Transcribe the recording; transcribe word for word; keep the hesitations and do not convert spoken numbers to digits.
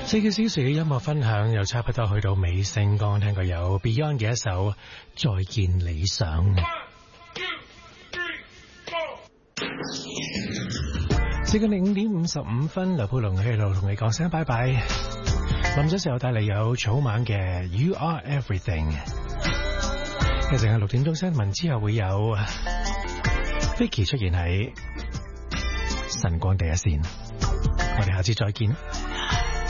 四個小時嘅音樂分享又差不多去到尾聲，剛剛聽過有 Beyond 嘅一首《再見理想》。時間零五點五十五分，劉佩龍喺度同你講聲拜拜。臨咗時候帶嚟有草蜢嘅 You Are Everything。一陣係六點鐘新聞之後會有 Vicky 出現喺晨光第一線。我哋下次再見。